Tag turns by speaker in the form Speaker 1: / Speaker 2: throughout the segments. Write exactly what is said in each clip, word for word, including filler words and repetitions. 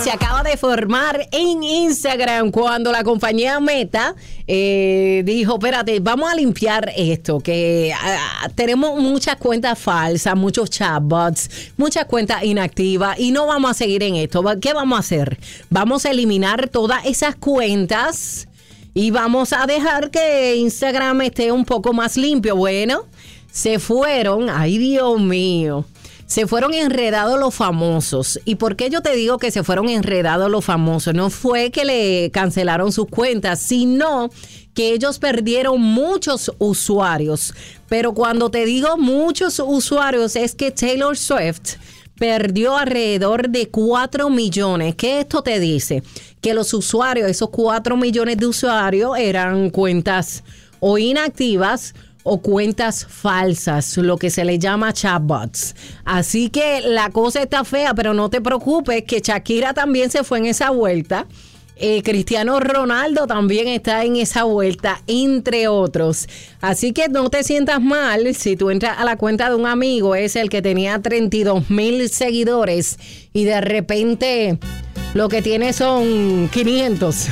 Speaker 1: se acaba de formar en Instagram cuando la compañía Meta eh, dijo, espérate, vamos a limpiar esto, que uh, tenemos muchas cuentas falsas, muchos chatbots, muchas cuentas inactivas y no vamos a seguir en esto. ¿Qué vamos a hacer? Vamos a eliminar todas esas cuentas y vamos a dejar que Instagram esté un poco más limpio. Bueno, se fueron, ay Dios mío, se fueron enredados los famosos. ¿Y por qué yo te digo que se fueron enredados los famosos? No fue que le cancelaron sus cuentas, sino que ellos perdieron muchos usuarios. Pero cuando te digo muchos usuarios, es que Taylor Swift perdió alrededor de cuatro millones. ¿Qué esto te dice? Que los usuarios, esos cuatro millones de usuarios, eran cuentas o inactivas o cuentas falsas, lo que se le llama chatbots. Así que la cosa está fea, pero no te preocupes, que Shakira también se fue en esa vuelta. Eh, Cristiano Ronaldo también está en esa vuelta, entre otros. Así que no te sientas mal si tú entras a la cuenta de un amigo, es el que tenía treinta y dos mil seguidores y de repente lo que tiene son quinientos.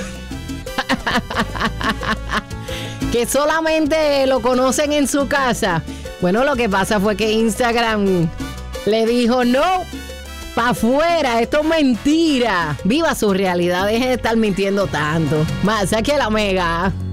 Speaker 1: Que solamente lo conocen en su casa. Bueno, lo que pasa fue que Instagram le dijo, no, pa' afuera, esto es mentira. Viva su realidad, deje de estar mintiendo tanto. Más aquí a la Mega.